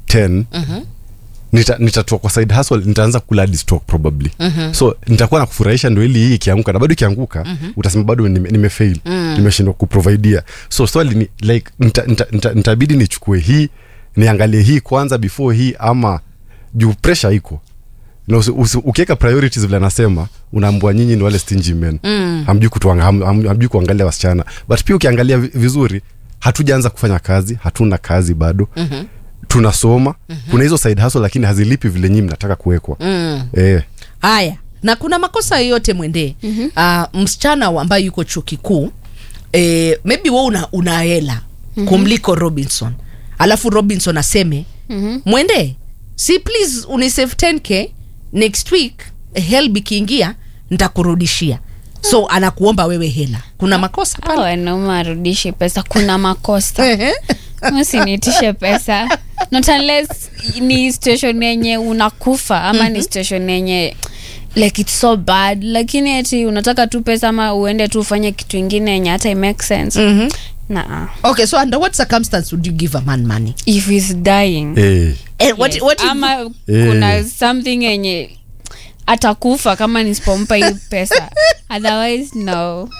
10 nitatoa kwa side hustle, nitaanza kula stock probably. So nitakuwa nakufurahisha ndio ili hii ikianguka, na bado ikianguka utasema bado nimefail, nimeshindwa kuprovidea. So swali ni like nitabidi nichukue hii, niangalie hii kwanza before hii, ama juu pressure iko. Na ukiweka priorities vile nasema, unaambua nyinyi ni wale stingy men. Hamjui kuangalia wasichana. But pia ukiangalia vizuri, hatujaanza kufanya kazi, hatuna kazi bado. Tunasoma. Kuna hizo side hustle lakini hazilipi vile nyinyi mnataka kuwekwa. Haya, na kuna makosa yote Mwende. Msichana ambaye yuko chuo kikuu, maybe wewe una hela kumliko Robinson. Alafu Robinson aseme, Mwende, si please unisave 10k next week, help ikiingia nitakurudishia. So anakuomba wewe hela. Kuna makosa pale? Wanaume arudishe pesa, kuna makosa. Msinitishe pesa. Not unless ni situation yenye unakufa, ama ni situation yenye like it's so bad, lakini eti unataka tu pesa ama uende tu ufanye kitu kingine yenye hata it makes sense. Nah. Okay, so under what circumstance would you give a man money? If he's dying. What ama kuna something yenye atakufa kama nisipompa hii pesa. Otherwise no.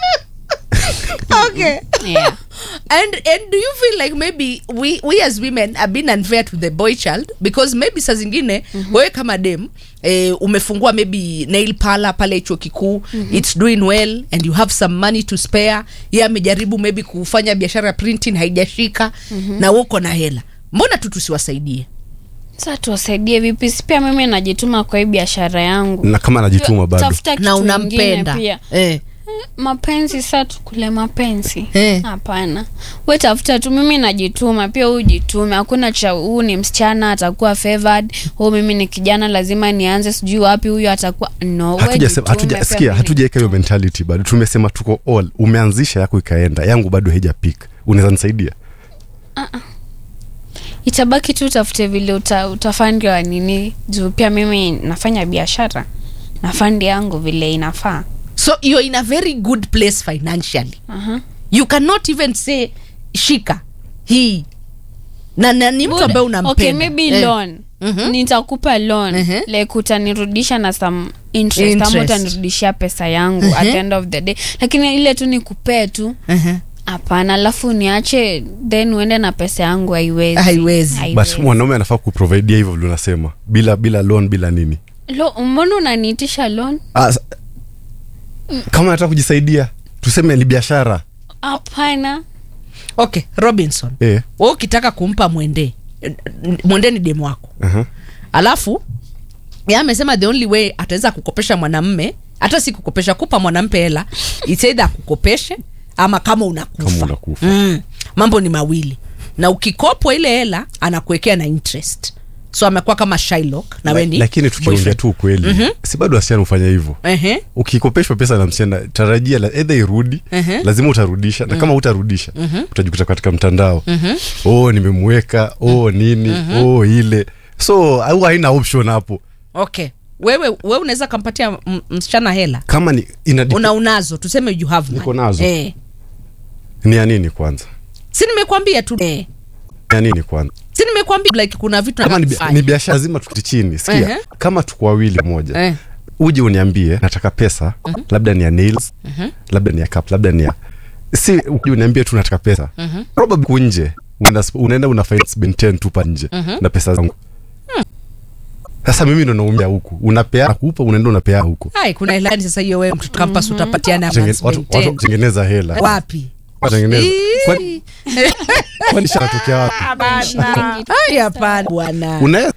Okay. Yeah. And do you feel like maybe we as women have been unfair to the boy child? Because maybe saa zingine wewe kama dem umefungua maybe nail parlor pale chuo kikuu, it's doing well and you have some money to spare. Yeye amejaribu maybe kufanya biashara printing, haijashika, na uko na hela. Mbona tu tusiwasaidie? Sasa tuwasaidie vipi? Pia mimi najituma kwa hii biashara yangu. Na kama najituma bado na unampenda pia. Mapenzi sasa tukule mapenzi. Hapana. Wewe tafuta tu, mimi najituma pia ujitume. Hakuna cha huu ni msichana atakuwa favored, au mimi ni kijana lazima nianze sijui wapi huyu atakuwa. No, hatujaweka hiyo mentality bado. Tumesema tuko all. Umeanzisha yako ikaenda, yangu bado haija pick. Unaweza nisaidia? Itabaki tu tafute vile utafandiwa nini. Juu pia mimi nafanya biashara, na fund yangu vile inafaa. So you're in a very good place financially. You cannot even say shika hii na ni mtu ambaye unampenda. Okay, maybe loan. Nitakupa loan. Like utanirudisha na some interest. Ama utanirudishia pesa yangu at the end of the day. Lakini ile tu nikupee tu. Hapana, alafu niache then uende na pesa yangu, haiwezi. But mwanaume anafaa kuprovide hivyo vile unasema. Bila loan, bila nini? Mbona unaniitisha loan? Kama nataka kujisaidia, tuseme ni biashara. Hapana. Okay, Robinson. Wewe ukitaka kumpa Mwende ni demu wako. Alafu yeye amesema the only way ataweza kukopesha mwanamume, hata si kukopesha, kupa mwanamke hela, it's either kukopeshe ama kama unakufa. Mambo ni mawili. Na ukikopwa ile hela anakuwekea na interest. So amekuwa kama Shylock na wewe ni. Lakini tukiongea tu kweli, si bado wasichana ufanya hivyo. Ukikopeshwa pesa na msichana, tarajia either irudi, lazima utarudisha, na kama utarudisha utajikuta katika mtandao. Nimemweka, nini, ile. So au haina option hapo. Okay. Wewe unaweza kumpatia msichana hela? Kama ni unazo, tuseme you have money. Niko nazo. Ni ya nini kwanza? Si nimekwambia tu. Ya nini kwanza? Si nimekwambia like kuna vitu kama ni biashara lazima tuketi chini. Sikia, kama tuko wawili moja, uje uniambie nataka pesa, labda ni ya nails, labda ni ya cup, labda ni ya uje uniambie tu nataka pesa. Probably kunje unaenda unafanya spend 10 tu pa nje na pesa zangu. Sasa mimi ndo naumia huku. Unapea kukupa, unaenda unapea huko. Kuna hela gani sasa hiyo wewe mtu campus utapatiana watu tengeneza hela. Wapi? Watengeneza. Kwani shatokea wapi? Hapana bwana. Unaweza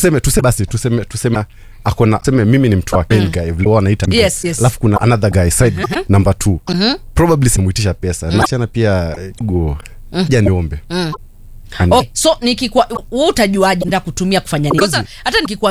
tuseme akona, tuseme mimi ni mtu wa guy vile wanaita. Alafu kuna another guy side number 2. Probably simuitisha pesa. Na chana pia go. Niombe. So nikikwa wewe utajuaje nenda kutumia kufanya nini? Hata nikikwa